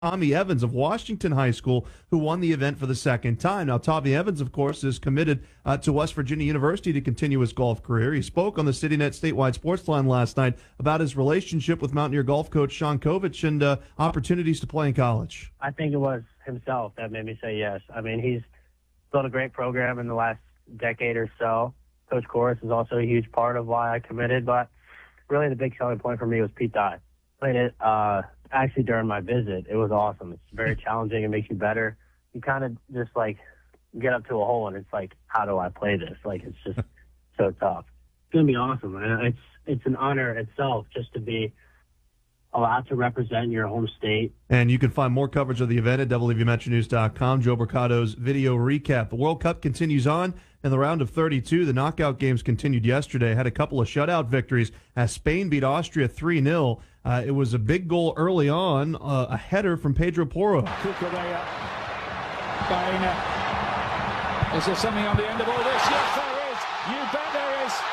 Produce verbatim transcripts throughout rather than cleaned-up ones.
Tommy Evans of Washington High School, who won the event for the second time. Now, Tommy Evans, of course, is committed uh, to West Virginia University to continue his golf career. He spoke on the CityNet Statewide Sports Line last night about his relationship with Mountaineer golf coach Sean Kovich and uh, opportunities to play in college. I think it was himself that made me say yes. I mean, he's built a great program in the last decade or so. Coach Koris is also a huge part of why I committed, but really the big selling point for me was Pete Dye. Played it uh, actually during my visit. It was awesome. It's very challenging. It makes you better. You kind of just like get up to a hole and it's like, how do I play this? Like, it's just so tough. It's going to be awesome. And it's, it's an honor itself just to be allowed to represent your home state. And you can find more coverage of the event at W V Metro News dot com. Joe Mercado's video recap. The World Cup continues on in the round of thirty-two. The knockout games continued yesterday. Had a couple of shutout victories as Spain beat Austria three nil. Uh, it was a big goal early on, uh, a header from Pedro Porro. Cucurella. Baena. Is there something on the end of all this? Yes, there is. You bet there is.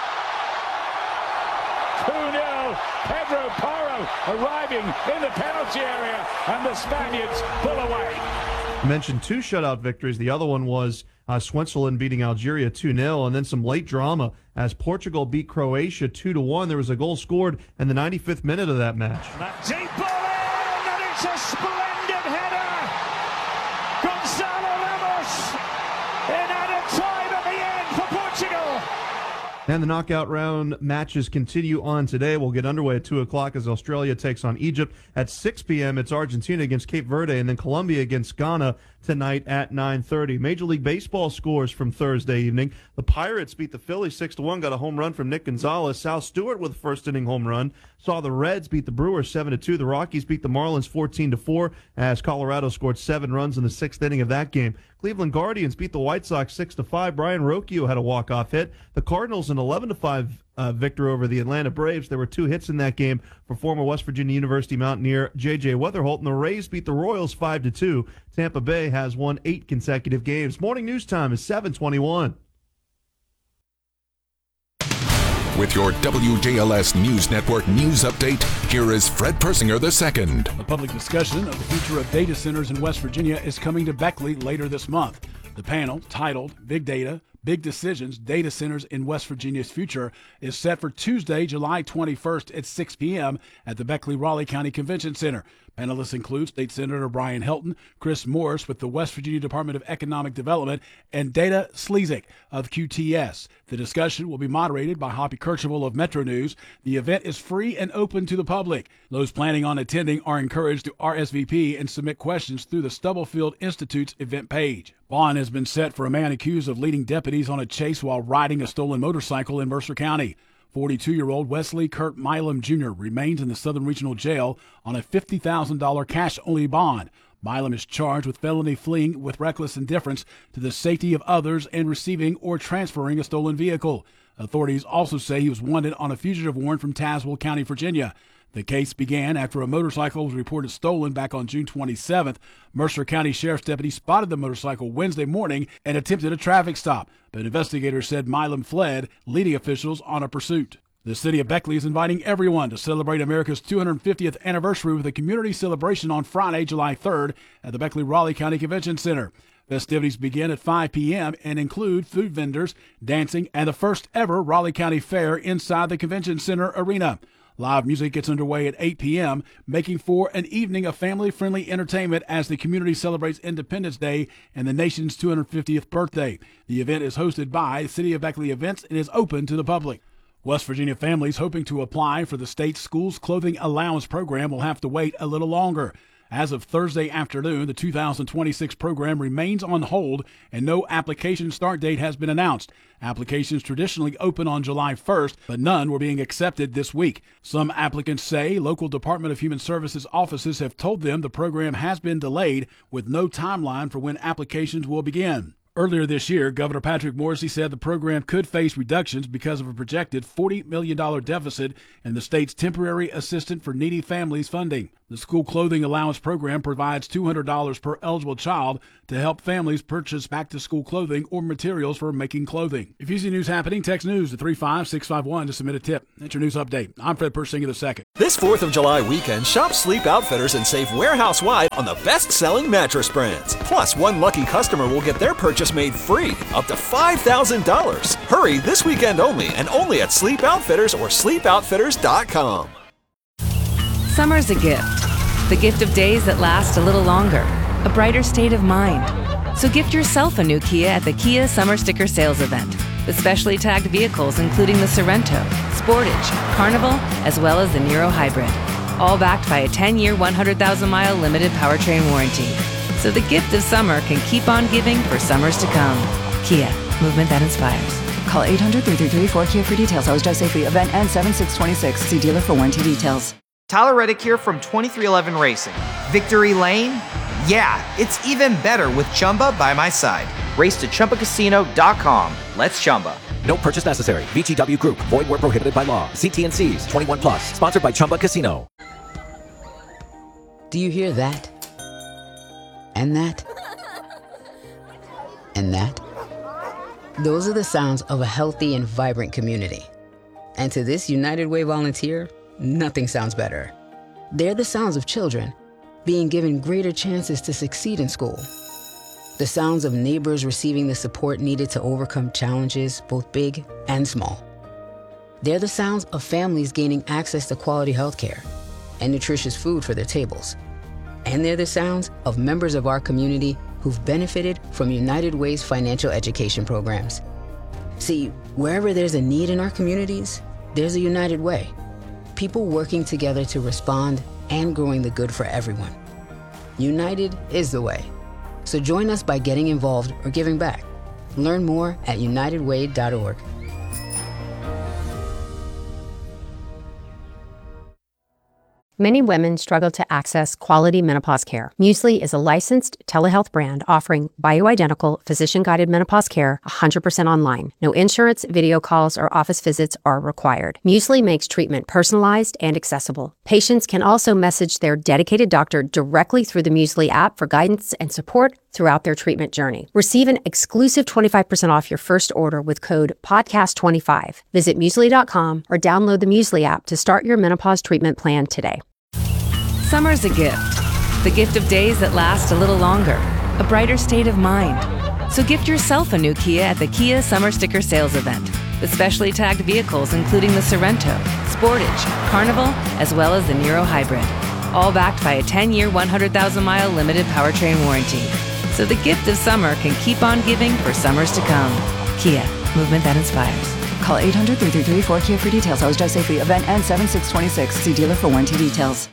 two nil. Pedro Porro arriving in the penalty area, and the Spaniards pull away. I mentioned two shutout victories. The other one was uh, Switzerland beating Algeria two nil, and then some late drama as Portugal beat Croatia two to one. There was a goal scored in the ninety-fifth minute of that match. That deep ball in, and it's a splendid header. Gonzalo Ramos in added time at the end for Portugal. And the knockout round matches continue on today. We'll get underway at two o'clock as Australia takes on Egypt. At six p.m., it's Argentina against Cape Verde, and then Colombia against Ghana tonight at nine thirty. Major League Baseball scores from Thursday evening. The Pirates beat the Phillies six to one, got a home run from Nick Gonzalez. Sal Stewart with a first-inning home run. Saw the Reds beat the Brewers seven to two. The Rockies beat the Marlins fourteen to four as Colorado scored seven runs in the sixth inning of that game. Cleveland Guardians beat the White Sox six to five. Brian Rocchio had a walk-off hit. The Cardinals an eleven to five uh, victory over the Atlanta Braves. There were two hits in that game for former West Virginia University Mountaineer J J Weatherholt, and the Rays beat the Royals five to two. Tampa Bay has won eight consecutive games. Morning news time is seven twenty-one. With your W J L S News Network news update, here is Fred Persinger the second. A public discussion of the future of data centers in West Virginia is coming to Beckley later this month. The panel, titled Big Data, Big Decisions, Data Centers in West Virginia's Future, is set for Tuesday, July twenty-first at six p.m. at the Beckley-Raleigh County Convention Center. Panelists include State Senator Brian Helton, Chris Morris with the West Virginia Department of Economic Development, and Data Slezik of Q T S. The discussion will be moderated by Hoppy Kercheval of Metro News. The event is free and open to the public. Those planning on attending are encouraged to R S V P and submit questions through the Stubblefield Institute's event page. Bond has been set for a man accused of leading deputies on a chase while riding a stolen motorcycle in Mercer County. forty-two-year-old Wesley Kurt Milam Junior remains in the Southern Regional Jail on a fifty thousand dollars cash-only bond. Milam is charged with felony fleeing with reckless indifference to the safety of others and receiving or transferring a stolen vehicle. Authorities also say he was wanted on a fugitive warrant from Tazewell County, Virginia. The case began after a motorcycle was reported stolen back on June twenty-seventh. Mercer County Sheriff's deputy spotted the motorcycle Wednesday morning and attempted a traffic stop, but investigators said Milam fled, leading officials on a pursuit. The city of Beckley is inviting everyone to celebrate America's two hundred fiftieth anniversary with a community celebration on Friday, July third at the Beckley-Raleigh County Convention Center. Festivities begin at five p.m. and include food vendors, dancing, and the first ever Raleigh County Fair inside the Convention Center arena. Live music gets underway at eight p.m., making for an evening of family-friendly entertainment as the community celebrates Independence Day and the nation's two hundred fiftieth birthday. The event is hosted by City of Beckley Events and is open to the public. West Virginia families hoping to apply for the state's Schools Clothing Allowance program will have to wait a little longer. As of Thursday afternoon, the two thousand twenty-six program remains on hold and no application start date has been announced. Applications traditionally open on July first, but none were being accepted this week. Some applicants say local Department of Human Services offices have told them the program has been delayed with no timeline for when applications will begin. Earlier this year, Governor Patrick Morrisey said the program could face reductions because of a projected forty million dollars deficit in the state's Temporary Assistance for Needy Families funding. The school clothing allowance program provides two hundred dollars per eligible child to help families purchase back-to-school clothing or materials for making clothing. If you see news happening, text news to three five six five one to submit a tip. That's your news update. I'm Fred Persinger the second. This fourth of July weekend, shop Sleep Outfitters and save warehouse-wide on the best-selling mattress brands. Plus, one lucky customer will get their purchase made free, up to five thousand dollars. Hurry this weekend only, and only at Sleep Outfitters or sleep outfitters dot com. Summer's a gift. The gift of days that last a little longer. A brighter state of mind. So gift yourself a new Kia at the Kia Summer Sticker Sales Event. With specially tagged vehicles including the Sorrento, Sportage, Carnival, as well as the Niro Hybrid. All backed by a ten-year, one hundred thousand mile limited powertrain warranty. So the gift of summer can keep on giving for summers to come. Kia, movement that inspires. Call eight hundred, three three three, four K I A for details. Always drive safely. Event ends seven six twenty-six. See dealer for warranty details. Tyler Reddick here from twenty-three eleven Racing. Victory Lane? Yeah, it's even better with Chumba by my side. Race to Chumba Casino dot com. Let's Chumba. No purchase necessary. V G W Group. Void where prohibited by law. See T and C's. twenty-one plus. Sponsored by Chumba Casino. Do you hear that? And that? And that? Those are the sounds of a healthy and vibrant community. And to this United Way volunteer, nothing sounds better. They're the sounds of children being given greater chances to succeed in school. The sounds of neighbors receiving the support needed to overcome challenges, both big and small. They're the sounds of families gaining access to quality healthcare and nutritious food for their tables. And they're the sounds of members of our community who've benefited from United Way's financial education programs. See, wherever there's a need in our communities, there's a United Way. People working together to respond and growing the good for everyone. United is the way. So join us by getting involved or giving back. Learn more at united way dot org. Many women struggle to access quality menopause care. Muesli is a licensed telehealth brand offering bioidentical, physician-guided menopause care one hundred percent online. No insurance, video calls, or office visits are required. Muesli makes treatment personalized and accessible. Patients can also message their dedicated doctor directly through the Muesli app for guidance and support throughout their treatment journey. Receive an exclusive twenty-five percent off your first order with code podcast twenty-five. Visit muesli dot com or download the Muesli app to start your menopause treatment plan today. Summer's a gift. The gift of days that last a little longer. A brighter state of mind. So gift yourself a new Kia at the Kia Summer Sticker Sales Event. With specially tagged vehicles including the Sorrento, Sportage, Carnival, as well as the Niro Hybrid. All backed by a ten-year, one hundred thousand mile limited powertrain warranty. So the gift of summer can keep on giving for summers to come. Kia, movement that inspires. Call eight hundred, three three three, four K I A for details. Always drive safely. Event ends seven six twenty-six. See dealer for warranty details.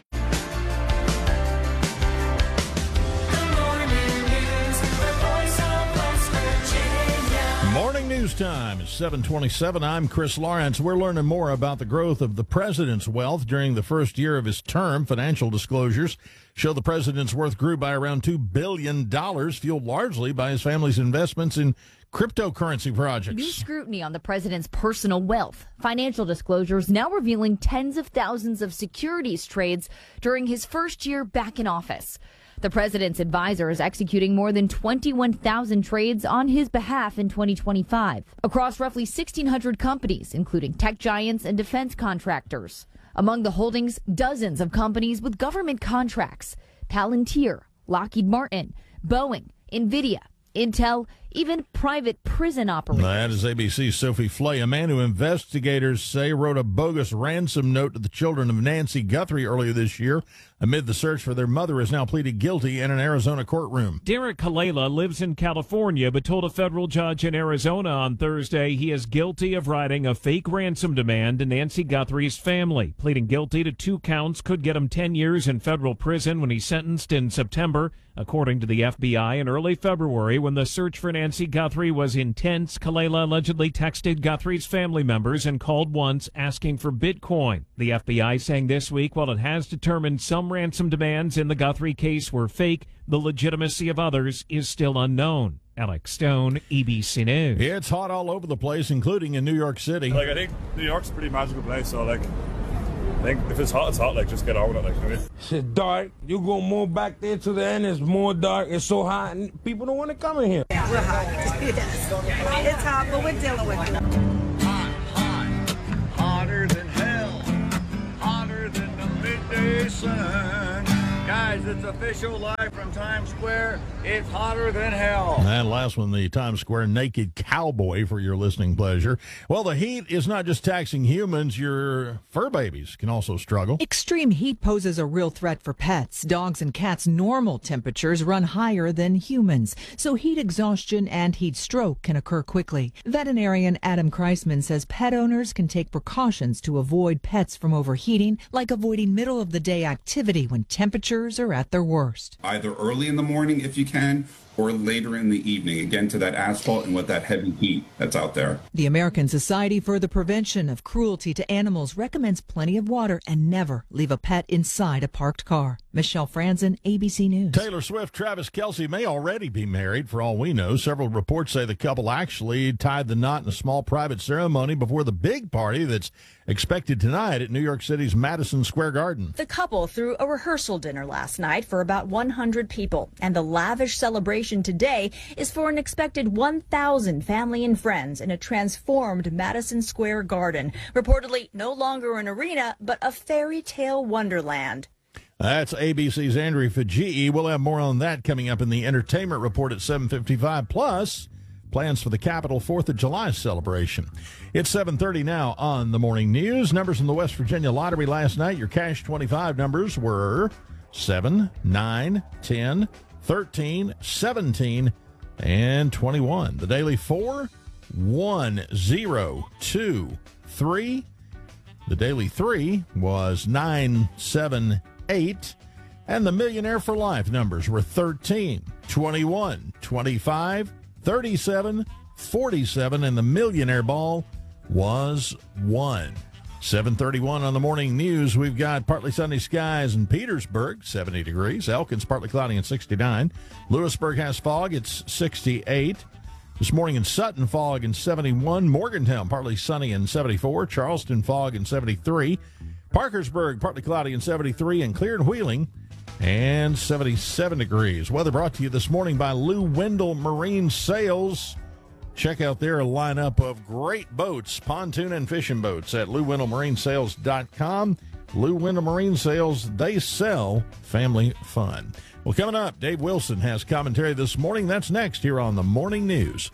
Time is seven twenty-seven. I'm Chris Lawrence. We're learning more about the growth of the president's wealth during the first year of his term. Financial disclosures show the president's worth grew by around two billion dollars, fueled largely by his family's investments in cryptocurrency projects. New scrutiny on the president's personal wealth. Financial disclosures now revealing tens of thousands of securities trades during his first year back in office. The president's advisor is executing more than twenty-one thousand trades on his behalf in twenty twenty-five across roughly sixteen hundred companies, including tech giants and defense contractors. Among the holdings, dozens of companies with government contracts: Palantir, Lockheed Martin, Boeing, NVIDIA, Intel, even private prison operators. That is A B C's Sophie Flay, a man who investigators say wrote a bogus ransom note to the children of Nancy Guthrie earlier this year. Amid the search for their mother, has now pleaded guilty in an Arizona courtroom. Derek Kalela lives in California, but told a federal judge in Arizona on Thursday he is guilty of writing a fake ransom demand to Nancy Guthrie's family. Pleading guilty to two counts could get him ten years in federal prison when he's sentenced in September. According to the F B I, in early February, when the search for Nancy Guthrie was intense, Kalela allegedly texted Guthrie's family members and called once asking for Bitcoin. The F B I saying this week, while it has determined some ransom demands in the Guthrie case were fake, the legitimacy of others is still unknown. Alex Stone, A B C News. It's hot all over the place, including in New York City. Like, I think New York's a pretty magical place, so, like, I think if it's hot, it's hot. Like, just get on with it. Like, you know? It's dark. You go more back there to the end. It's more dark. It's so hot, and people don't want to come in here. Yeah, we're hot. Yes. It's hot, but we're dealing with it. Hot, hot, hotter than hell, hotter than the midday sun. Guys, it's official live from Times Square. It's hotter than hell. And last one, the Times Square naked cowboy for your listening pleasure. Well, the heat is not just taxing humans. Your fur babies can also struggle. Extreme heat poses a real threat for pets. Dogs and cats' normal temperatures run higher than humans, so heat exhaustion and heat stroke can occur quickly. Veterinarian Adam Kreisman says pet owners can take precautions to avoid pets from overheating, like avoiding middle-of-the-day activity when temperatures are at their worst. Either early in the morning if you can, or later in the evening, again to that asphalt and with that heavy heat that's out there. The American Society for the Prevention of Cruelty to Animals recommends plenty of water and never leave a pet inside a parked car. Michelle Franzen, A B C News. Taylor Swift, Travis Kelce may already be married, for all we know. Several reports say the couple actually tied the knot in a small private ceremony before the big party that's expected tonight at New York City's Madison Square Garden. The couple threw a rehearsal dinner last night for about one hundred people, and the lavish celebration today is for an expected one thousand family and friends in a transformed Madison Square Garden, reportedly no longer an arena, but a fairy tale wonderland. That's A B C's Andrea Fajii. We'll have more on that coming up in the entertainment report at seven fifty-five, plus plans for the Capitol fourth of July celebration. It's seven thirty now on the Morning News. Numbers from the West Virginia Lottery last night. Your cash twenty-five numbers were seven, nine, ten, thirteen, seventeen, and twenty-one. The daily four, one, zero, two, three. The daily three was nine, seven, eight. And the Millionaire for Life numbers were thirteen, twenty-one, twenty-five, thirty-seven, forty-seven, and the Millionaire Ball was one. seven thirty-one on the Morning News. We've got partly sunny skies in Petersburg, seventy degrees. Elkin's partly cloudy and sixty-nine. Lewisburg has fog. It's sixty-eight. This morning in Sutton, fog and seventy-one. Morgantown, partly sunny and seventy-four. Charleston, fog and seventy-three. Parkersburg, partly cloudy and seventy-three. And clear and Wheeling, and seventy-seven degrees. Weather brought to you this morning by Lou Wendell Marine Sales. Check out their lineup of great boats, pontoon and fishing boats at lou wendell marine sales dot com. Lou Wendell Marine Sales, they sell family fun. Well, coming up, Dave Wilson has commentary this morning. That's next here on the Morning News.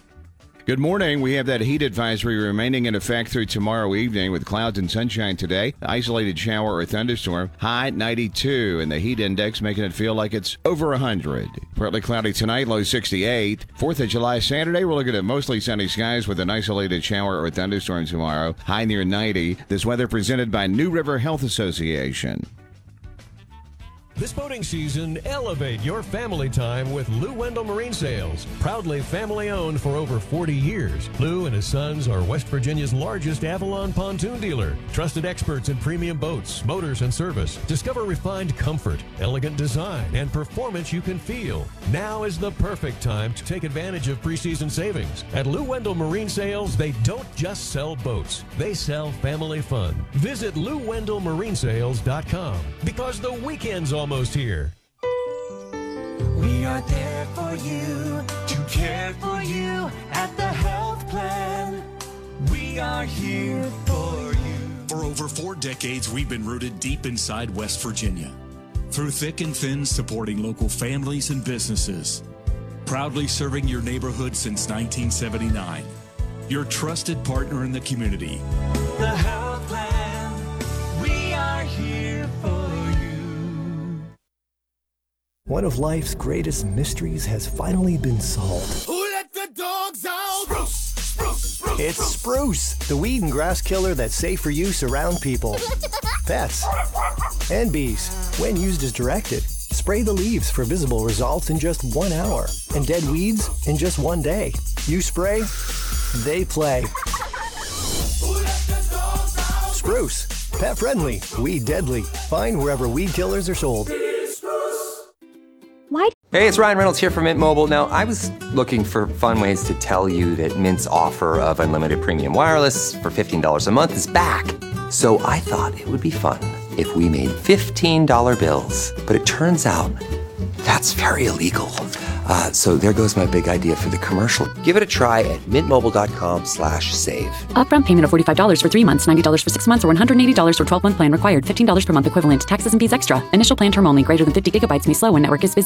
Good morning. We have that heat advisory remaining in effect through tomorrow evening with clouds and sunshine today. Isolated shower or thunderstorm. High ninety-two, and the heat index making it feel like it's over one hundred. Partly cloudy tonight, low sixty-eight. fourth of July Saturday, we're looking at mostly sunny skies with an isolated shower or thunderstorm tomorrow. High near ninety. This weather presented by New River Health Association. This boating season, elevate your family time with Lou Wendell Marine Sales. Proudly family-owned for over forty years, Lou and his sons are West Virginia's largest Avalon pontoon dealer. Trusted experts in premium boats, motors, and service. Discover refined comfort, elegant design, and performance you can feel. Now is the perfect time to take advantage of preseason savings. At Lou Wendell Marine Sales, they don't just sell boats. They sell family fun. Visit lou wendell marine sales dot com because the weekend's all almost here. We are there for you, to care for you at the health plan. We are here for you. For over four decades, we've been rooted deep inside West Virginia. Through thick and thin, supporting local families and businesses. Proudly serving your neighborhood since nineteen seventy-nine. Your trusted partner in the community. The health plan. We are here for you. One of life's greatest mysteries has finally been solved. Who let the dogs out? Spruce, spruce, spruce. It's Spruce, the weed and grass killer that's safe for use around people, pets, and bees. When used as directed, spray the leaves for visible results in just one hour, and dead weeds in just one day. You spray, they play. Who let the dogs out? Spruce, pet friendly, weed deadly. Find wherever weed killers are sold. Why? Hey, it's Ryan Reynolds here from Mint Mobile. Now, I was looking for fun ways to tell you that Mint's offer of unlimited premium wireless for fifteen dollars a month is back. So I thought it would be fun if we made fifteen dollar bills. But it turns out that's very illegal. Uh, so there goes my big idea for the commercial. Give it a try at mintmobile.com slash save. Upfront payment of forty-five dollars for three months, ninety dollars for six months, or one hundred eighty dollars for twelve-month plan required. fifteen dollars per month equivalent. Taxes and fees extra. Initial plan term only. Greater than fifty gigabytes may slow when network is busy.